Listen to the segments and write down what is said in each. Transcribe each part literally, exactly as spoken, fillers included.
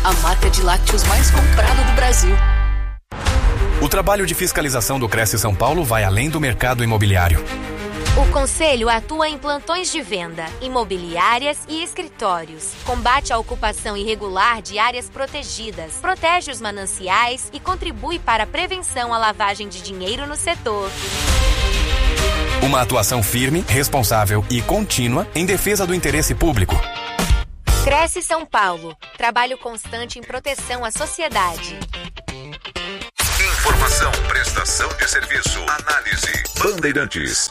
a marca de lácteos mais comprada do Brasil. O trabalho de fiscalização do Cresce São Paulo vai além do mercado imobiliário. O Conselho atua em plantões de venda, imobiliárias e escritórios. Combate a ocupação irregular de áreas protegidas, protege os mananciais e contribui para a prevenção à lavagem de dinheiro no setor. Uma atuação firme, responsável e contínua em defesa do interesse público. Cresce São Paulo. Trabalho constante em proteção à sociedade. Informação, prestação de serviço, análise. Bandeirantes.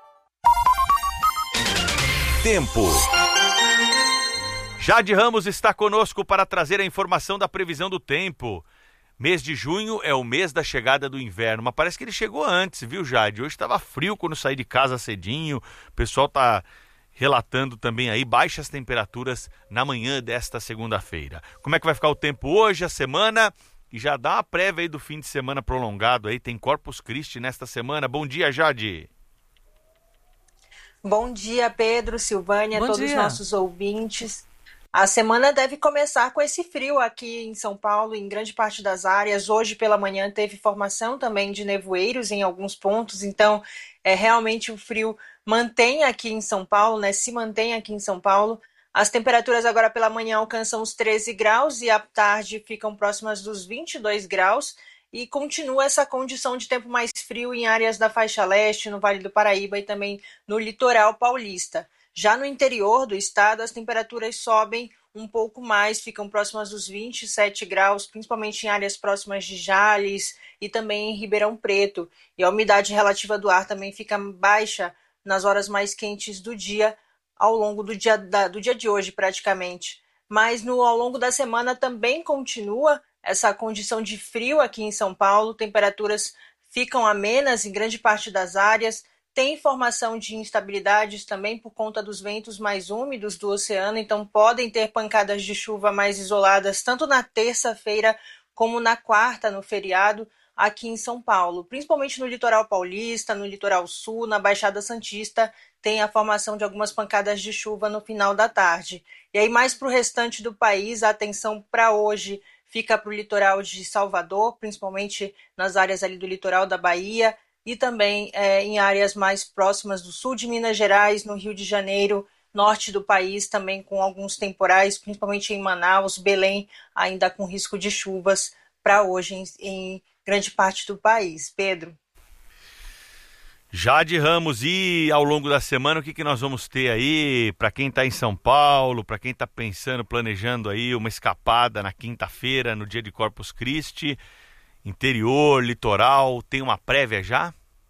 Tempo. Jade Ramos está conosco para trazer a informação da previsão do tempo. Mês de junho é o mês da chegada do inverno, mas parece que ele chegou antes, viu, Jade? Hoje estava frio quando saí de casa cedinho, o pessoal está relatando também aí baixas temperaturas na manhã desta segunda-feira. Como é que vai ficar o tempo hoje, a semana? E já dá uma prévia aí do fim de semana prolongado aí, tem Corpus Christi nesta semana. Bom dia, Jade. Bom dia, Pedro, Silvânia, Bom todos os dia. nossos ouvintes. A semana deve começar com esse frio aqui em São Paulo, em grande parte das áreas. Hoje pela manhã teve formação também de nevoeiros em alguns pontos, então é, realmente o frio mantém aqui em São Paulo, né? Se mantém aqui em São Paulo. As temperaturas agora pela manhã alcançam os treze graus e à tarde ficam próximas dos vinte e dois graus. E continua essa condição de tempo mais frio em áreas da faixa leste, no Vale do Paraíba e também no litoral paulista. Já no interior do estado, as temperaturas sobem um pouco mais, ficam próximas dos vinte e sete graus, principalmente em áreas próximas de Jales e também em Ribeirão Preto. E a umidade relativa do ar também fica baixa nas horas mais quentes do dia, ao longo do dia, da, do dia de hoje praticamente. Mas no, ao longo da semana também continua essa condição de frio aqui em São Paulo, temperaturas ficam amenas em grande parte das áreas, tem formação de instabilidades também por conta dos ventos mais úmidos do oceano, então podem ter pancadas de chuva mais isoladas tanto na terça-feira como na quarta, no feriado, aqui em São Paulo. Principalmente no litoral paulista, no litoral sul, na Baixada Santista, tem a formação de algumas pancadas de chuva no final da tarde. E aí mais para o restante do país, a atenção para hoje fica para o litoral de Salvador, principalmente nas áreas ali do litoral da Bahia e também é, em áreas mais próximas do sul de Minas Gerais, no Rio de Janeiro, norte do país, também com alguns temporais, principalmente em Manaus, Belém, ainda com risco de chuvas para hoje em, em grande parte do país. Pedro. Jade Ramos, e ao longo da semana o que, que nós vamos ter aí para quem está em São Paulo, para quem está pensando, planejando aí uma escapada na quinta-feira, no dia de Corpus Christi, interior, litoral, tem uma prévia já?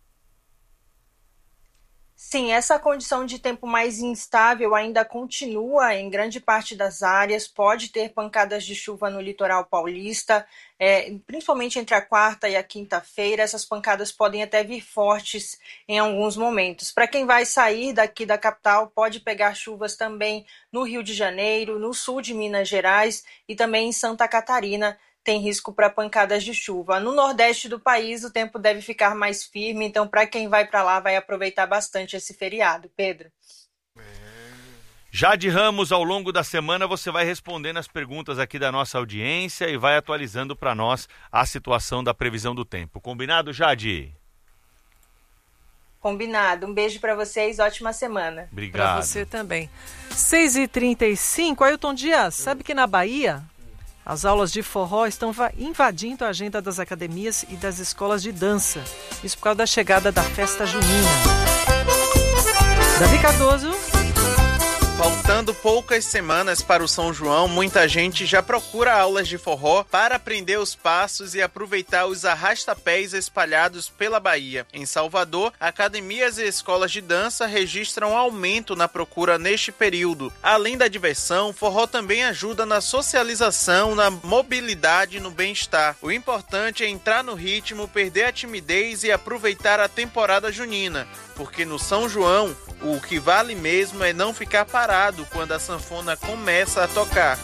Sim, essa condição de tempo mais instável ainda continua em grande parte das áreas, pode ter pancadas de chuva no litoral paulista, é, principalmente entre a quarta e a quinta-feira, essas pancadas podem até vir fortes em alguns momentos. Para quem vai sair daqui da capital, pode pegar chuvas também no Rio de Janeiro, no sul de Minas Gerais e também em Santa Catarina, tem risco para pancadas de chuva. No nordeste do país, o tempo deve ficar mais firme, então para quem vai para lá, vai aproveitar bastante esse feriado. Pedro. Jade Ramos, ao longo da semana você vai respondendo as perguntas aqui da nossa audiência e vai atualizando para nós a situação da previsão do tempo. Combinado, Jade? Combinado. Um beijo para vocês, ótima semana. Obrigado. Para você também. seis e trinta e cinco, Ailton Dias, sabe que na Bahia as aulas de forró estão invadindo a agenda das academias e das escolas de dança. Isso por causa da chegada da festa junina. Davi Cardoso. Faltando poucas semanas para o São João, muita gente já procura aulas de forró para aprender os passos e aproveitar os arrastapés espalhados pela Bahia. Em Salvador, academias e escolas de dança registram aumento na procura neste período. Além da diversão, o forró também ajuda na socialização, na mobilidade e no bem-estar. O importante é entrar no ritmo, perder a timidez e aproveitar a temporada junina, porque no São João, o que vale mesmo é não ficar parado quando a sanfona começa a tocar.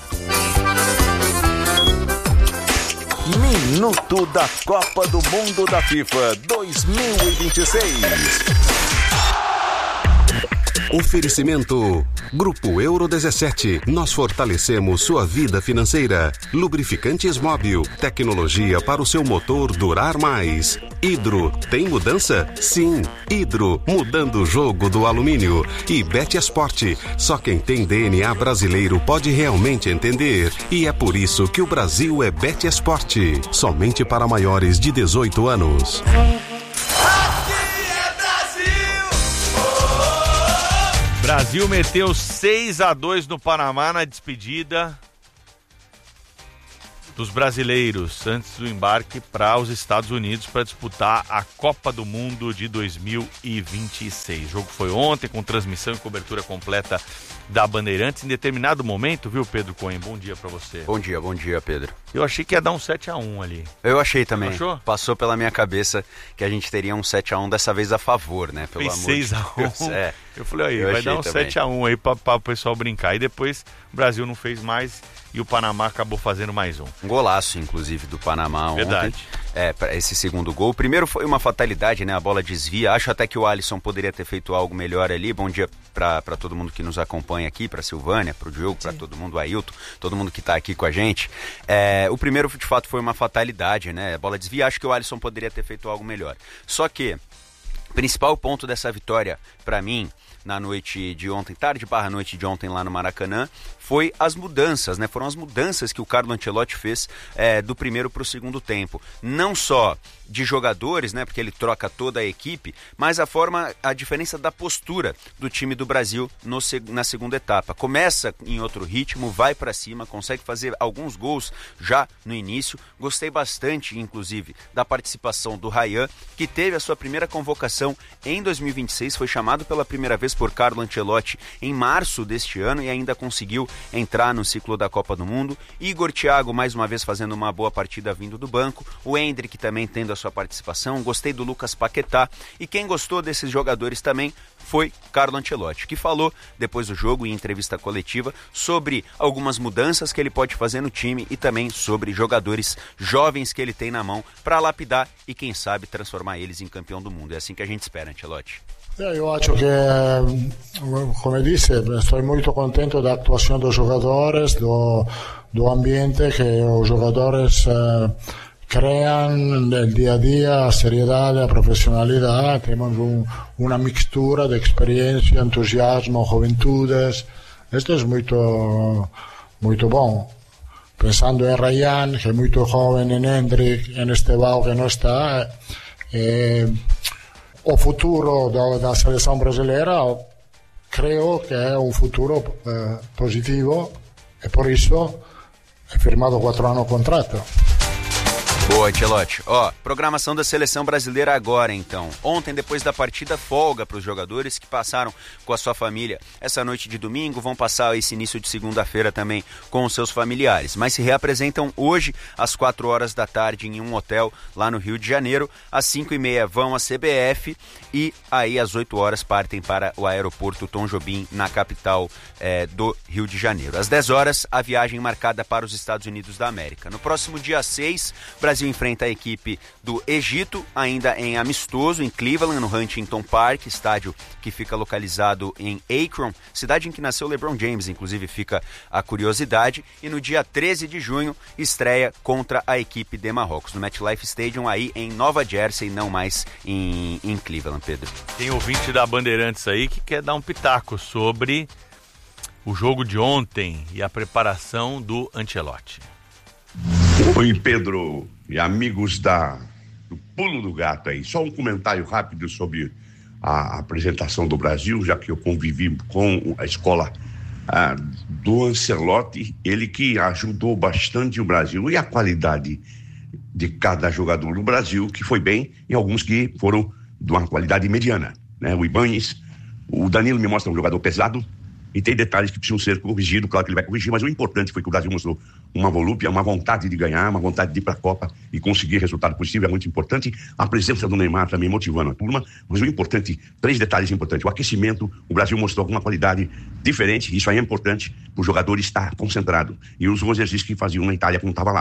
Minuto da Copa do Mundo da FIFA dois mil e vinte e seis. Oferecimento Grupo Euro dezessete. Nós fortalecemos sua vida financeira. Lubrificantes Móbil. Tecnologia para o seu motor durar mais. Hidro. Tem mudança? Sim. Hidro. Mudando o jogo do alumínio. E Bet Esporte. Só quem tem D N A brasileiro pode realmente entender. E é por isso que o Brasil é Bet Esporte. Somente para maiores de dezoito anos. Brasil meteu seis a dois no Panamá na despedida dos brasileiros antes do embarque para os Estados Unidos para disputar a Copa do Mundo de dois mil e vinte e seis. O jogo foi ontem com transmissão e cobertura completa da Bandeirantes. Em determinado momento, viu, Pedro Cohen? Bom dia para você. Bom dia, bom dia, Pedro. Eu achei que ia dar um sete a um ali. Eu achei também. Achou? Passou pela minha cabeça que a gente teria um sete a um dessa vez a favor, né? Pelo Fez amor seis a um. de Deus. É. Eu falei, aí, Eu vai dar um também. sete a um aí para o pessoal brincar. E depois o Brasil não fez mais e o Panamá acabou fazendo mais um. Um golaço, inclusive, do Panamá ontem. Verdade. É, para esse segundo gol. O primeiro foi uma fatalidade, né? A bola desvia. Acho até que o Alisson poderia ter feito algo melhor ali. Bom dia para todo mundo que nos acompanha aqui, para Silvânia, para o Diogo, para todo mundo, Ailton, todo mundo que está aqui com a gente. É, o primeiro, de fato, foi uma fatalidade, né? A bola desvia. Acho que o Alisson poderia ter feito algo melhor. Só que o principal ponto dessa vitória, para mim, na noite de ontem, tarde barra noite de ontem lá no Maracanã, foi as mudanças, né? Foram as mudanças que o Carlo Ancelotti fez é, do primeiro para o segundo tempo. Não só de jogadores, né? Porque ele troca toda a equipe, mas a forma, a diferença da postura do time do Brasil no, na segunda etapa. Começa em outro ritmo, vai para cima, consegue fazer alguns gols já no início. Gostei bastante, inclusive, da participação do Ryan, que teve a sua primeira convocação em dois mil e vinte e seis, foi chamado pela primeira vez por Carlo Ancelotti em março deste ano e ainda conseguiu entrar no ciclo da Copa do Mundo. Igor Thiago mais uma vez fazendo uma boa partida vindo do banco, o Endrick também tendo a sua participação. Gostei do Lucas Paquetá e quem gostou desses jogadores também foi Carlo Ancelotti, que falou depois do jogo em entrevista coletiva sobre algumas mudanças que ele pode fazer no time e também sobre jogadores jovens que ele tem na mão para lapidar e quem sabe transformar eles em campeão do mundo. É assim que a gente espera, Ancelotti. Io acho che, come disse, estou muito contento da atuação dos jogadores, do, do ambiente que os jogadores uh, crean no dia a dia, a seriedade, a profissionalidade. Temos um, uma mistura de experiência, entusiasmo, juventudes. Isto é muito, muito bom. Pensando em Ryan, que é muito jovem, em Endrick, em Estevão, que não está. Eh, o futuro da, da seleção brasileira creio que é um futuro eh, positivo e por isso é firmado quatro anos de contrato. Boa, Ancelotti. Ó, programação da seleção brasileira agora, então. Ontem, depois da partida, folga para os jogadores que passaram com a sua família essa noite de domingo, vão passar esse início de segunda-feira também com os seus familiares. Mas se reapresentam hoje, às quatro horas da tarde, em um hotel lá no Rio de Janeiro. Às cinco e meia vão à C B F e aí às oito horas partem para o aeroporto Tom Jobim, na capital eh, do Rio de Janeiro. Às dez horas, a viagem marcada para os Estados Unidos da América. No próximo dia seis, Brasil enfrenta a equipe do Egito, ainda em amistoso, em Cleveland, no Huntington Park, estádio que fica localizado em Akron, cidade em que nasceu LeBron James, inclusive fica a curiosidade. E no dia treze de junho, estreia contra a equipe de Marrocos, no MetLife Stadium, aí em Nova Jersey, não mais em, em Cleveland, Pedro. Tem ouvinte da Bandeirantes aí que quer dar um pitaco sobre o jogo de ontem e a preparação do Ancelotti. Oi, Pedro e amigos da, do Pulo do Gato aí. Só um comentário rápido sobre a apresentação do Brasil, já que eu convivi com a escola ah, do Ancelotti, ele que ajudou bastante o Brasil, e a qualidade de cada jogador do Brasil, que foi bem, e alguns que foram de uma qualidade mediana, né? O Ibañez, o Danilo me mostra um jogador pesado, e tem detalhes que precisam ser corrigidos, claro que ele vai corrigir, mas o importante foi que o Brasil mostrou uma volúpia, uma vontade de ganhar, uma vontade de ir para a Copa e conseguir resultado positivo, é muito importante. A presença do Neymar também motivando a turma, mas o importante, três detalhes importantes: o aquecimento, o Brasil mostrou alguma qualidade diferente, isso aí é importante para o jogador estar concentrado, e os exercícios que faziam na Itália quando estava lá.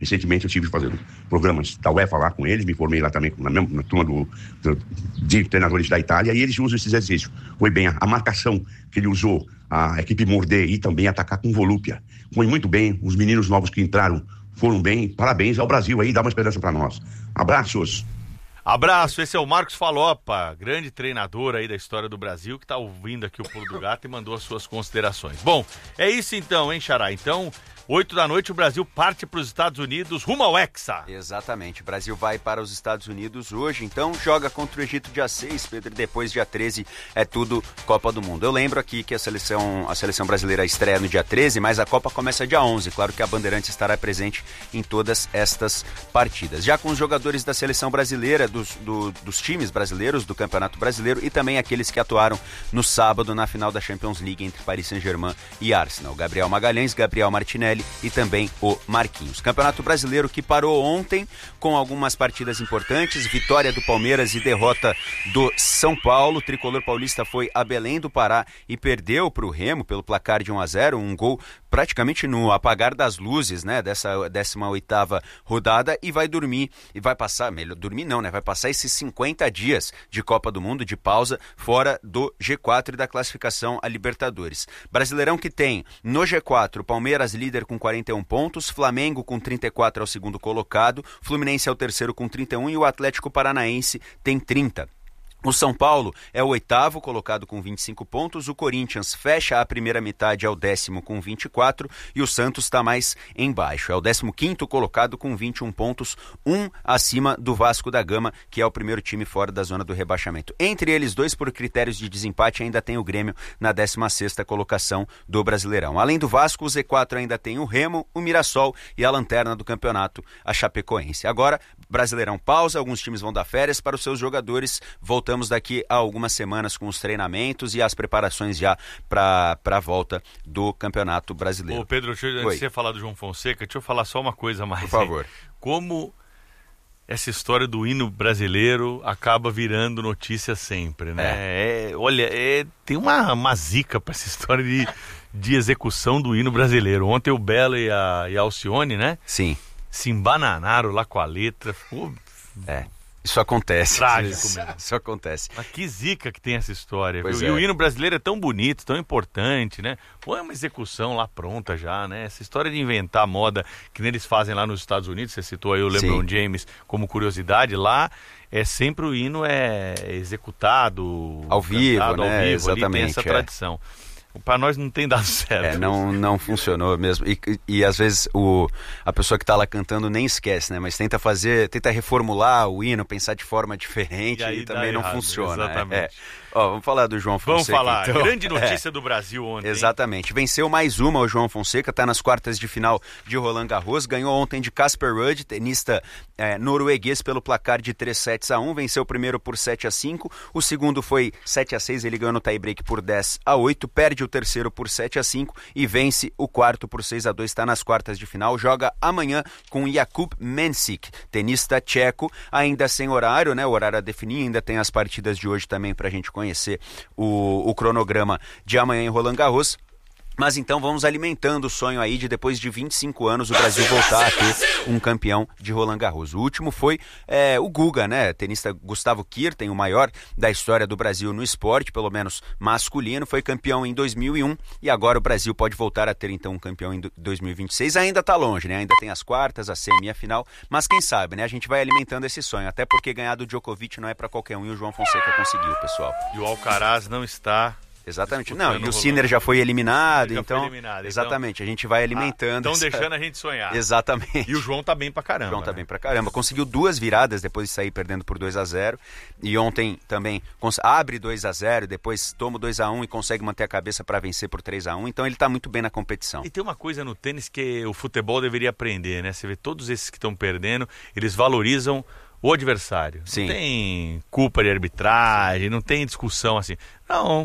Recentemente eu estive fazendo programas da UEFA lá com eles, me formei lá também na, mesma, na turma do, do, de treinadores da Itália, e eles usam esses exercícios. Foi bem a, a marcação que ele usou, a equipe morder e também atacar com volúpia. Foi muito bem, os meninos novos que entraram foram bem, parabéns ao Brasil aí, dá uma esperança para nós. Abraços! Abraço, esse é o Marcos Falopa, grande treinador aí da história do Brasil, que está ouvindo aqui o Pulo do Gato e mandou as suas considerações. Bom, é isso então, hein, Xará? Então, oito da noite, o Brasil parte para os Estados Unidos, rumo ao Hexa. Exatamente, o Brasil vai para os Estados Unidos hoje, então joga contra o Egito dia seis, Pedro, e depois dia treze é tudo Copa do Mundo. Eu lembro aqui que a seleção, a seleção brasileira estreia no dia treze, mas a Copa começa dia onze, claro que a Bandeirantes estará presente em todas estas partidas. Já com os jogadores da seleção brasileira, dos, do, dos times brasileiros do Campeonato Brasileiro e também aqueles que atuaram no sábado na final da Champions League entre Paris Saint-Germain e Arsenal. Gabriel Magalhães, Gabriel Martinelli e também o Marquinhos. Campeonato Brasileiro que parou ontem com algumas partidas importantes, vitória do Palmeiras e derrota do São Paulo. O tricolor paulista foi a Belém do Pará e perdeu para o Remo pelo placar de um a zero, um gol praticamente no apagar das luzes, né, dessa décima oitava rodada, e vai dormir, e vai passar, melhor, dormir não, né, vai passar esses cinquenta dias de Copa do Mundo, de pausa, fora do G quatro e da classificação a Libertadores. Brasileirão que tem no G quatro, Palmeiras líder com quarenta e um pontos, Flamengo com trinta e quatro é o segundo colocado, Fluminense é o terceiro com trinta e um e o Atlético Paranaense tem trinta. O São Paulo é o oitavo, colocado com vinte e cinco pontos, o Corinthians fecha a primeira metade, é o décimo com vinte e quatro, e o Santos está mais embaixo, é o décimo quinto colocado com vinte e um pontos, um acima do Vasco da Gama, que é o primeiro time fora da zona do rebaixamento. Entre eles dois, por critérios de desempate, ainda tem o Grêmio na décima sexta colocação do Brasileirão. Além do Vasco, o Z quatro ainda tem o Remo, o Mirassol e a lanterna do campeonato, a Chapecoense. Agora, Brasileirão pausa, alguns times vão dar férias para os seus jogadores, voltando Voltamos daqui a algumas semanas com os treinamentos e as preparações já para a volta do Campeonato Brasileiro. Ô Pedro, deixa eu, antes de você falar do João Fonseca, deixa eu falar só uma coisa mais. Por favor. Hein? Como essa história do hino brasileiro acaba virando notícia sempre, né? É. É, olha, é, tem uma, uma zica para essa história de, de execução do hino brasileiro. Ontem o Belo e a, e a Alcione, né? Sim. Se embananaram lá com a letra. Ficou... É. Isso acontece. Trágico isso, mesmo. Isso acontece. Mas que zica que tem essa história. Pois viu? é. E o hino brasileiro é tão bonito, tão importante, né? Pô, é uma execução lá pronta já, né? Essa história de inventar moda que nem eles fazem lá nos Estados Unidos, você citou aí o LeBron Sim. James como curiosidade, lá é sempre o hino é executado ao vivo, cantado, né? Ao vivo, Exatamente. Ali tem essa é. tradição. Para nós não tem dado certo. É, não, não funcionou mesmo. E, e, e às vezes o, a pessoa que está lá cantando nem esquece, né? Mas tenta fazer, tenta reformular o hino, pensar de forma diferente e, e também não errado, funciona. Exatamente. É, é. Ó, vamos falar do João Fonseca. Vamos falar, então. grande notícia é. do Brasil ontem. Exatamente. Venceu mais uma o João Fonseca, está nas quartas de final de Roland Garros, ganhou ontem de Casper Ruud, tenista é, norueguês, pelo placar de três sets a um, venceu o primeiro por sete a cinco, o segundo foi sete a seis, ele ganhou no tie-break por dez a oito, perde o terceiro por sete a cinco e vence o quarto por seis a dois, está nas quartas de final, joga amanhã com Jakub Mensik, tenista tcheco, ainda sem horário, né? O horário a definir, ainda tem as partidas de hoje também pra gente conhecer o, o cronograma de amanhã em Roland Garros. Mas então vamos alimentando o sonho aí de depois de vinte e cinco anos o Brasil voltar a ter um campeão de Roland Garros. O último foi é, o Guga, né? Tenista Gustavo Kuerten, o maior da história do Brasil no esporte, pelo menos masculino, foi campeão em dois mil e um e agora o Brasil pode voltar a ter então um campeão em dois mil e vinte e seis. Ainda tá longe, né? Ainda tem as quartas, a semi e a final, mas quem sabe, né? A gente vai alimentando esse sonho, até porque ganhar do Djokovic não é para qualquer um e o João Fonseca conseguiu, pessoal. E o Alcaraz não está... Exatamente. Não, e o Sinner já foi eliminado, já então, foi eliminado, exatamente, então... a gente vai alimentando. Estão essa... deixando a gente sonhar. Exatamente. E o João tá bem pra caramba. O João tá né? bem pra caramba. Conseguiu duas viradas depois de sair perdendo por dois a zero. E ontem também cons... abre dois a zero, depois toma dois a um e consegue manter a cabeça para vencer por três a um. Então ele tá muito bem na competição. E tem uma coisa no tênis que o futebol deveria aprender, né? Você vê todos esses que estão perdendo, eles valorizam o adversário. Sim. Não tem culpa de arbitragem, não tem discussão assim. Não...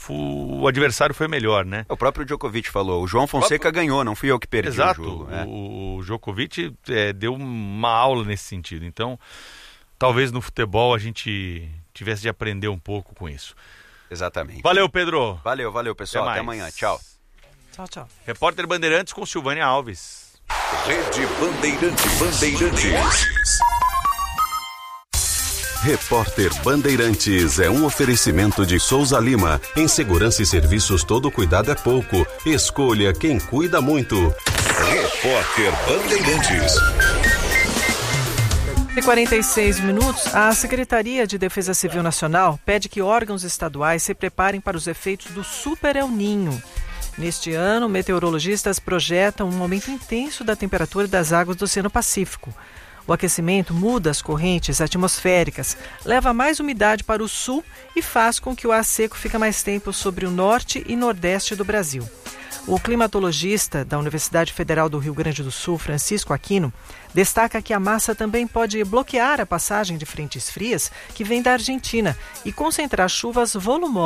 O, o adversário foi melhor, né? O próprio Djokovic falou, o João Fonseca próprio... ganhou, não fui eu que perdi Exato. o jogo. É. O, o Djokovic é, deu uma aula nesse sentido. Então, talvez no futebol a gente tivesse de aprender um pouco com isso. Exatamente. Valeu, Pedro. Valeu, valeu, pessoal. Até, Até amanhã. Tchau. Tchau, tchau. Repórter Bandeirantes com Silvânia Alves. Rede Bandeirante Bandeirantes. Repórter Bandeirantes é um oferecimento de Souza Lima. Em segurança e serviços, todo cuidado é pouco. Escolha quem cuida muito. Repórter Bandeirantes. Em quarenta e seis minutos, a Secretaria de Defesa Civil Nacional pede que órgãos estaduais se preparem para os efeitos do Super El Niño. Neste ano, meteorologistas projetam um aumento intenso da temperatura das águas do Oceano Pacífico. O aquecimento muda as correntes atmosféricas, leva mais umidade para o sul e faz com que o ar seco fique mais tempo sobre o norte e nordeste do Brasil. O climatologista da Universidade Federal do Rio Grande do Sul, Francisco Aquino, destaca que a massa também pode bloquear a passagem de frentes frias que vem da Argentina e concentrar chuvas volumosas